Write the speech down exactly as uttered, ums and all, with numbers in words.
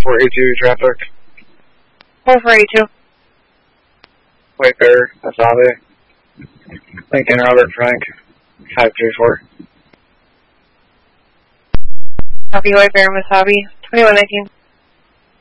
four eighty-two traffic. four four eighty-two. Wayfair, Wasabi. Lincoln Robert Frank, five three four. Copy Wayfair, Wasabi, twenty-one nineteen.